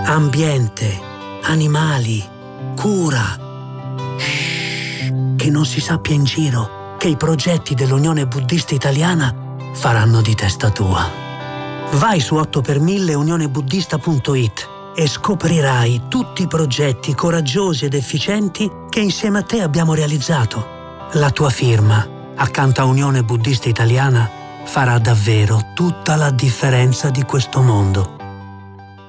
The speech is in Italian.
ambiente, animali, cura. Che non si sappia in giro che i progetti dell'Unione Buddista Italiana faranno di testa tua. Vai su 8x1000 unionebuddista.it e scoprirai tutti i progetti coraggiosi ed efficienti che insieme a te abbiamo realizzato. La tua firma, accanto a Unione Buddista Italiana, farà davvero tutta la differenza di questo mondo.